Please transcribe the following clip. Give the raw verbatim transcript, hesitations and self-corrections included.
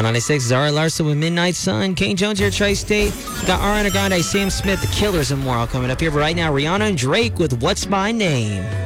ninety-six, Zara Larson with Midnight Sun. Kane Jones here, Tri-State. We got Ariana Grande, Sam Smith, The Killers, and more all coming up here. But right now, Rihanna and Drake with What's My Name.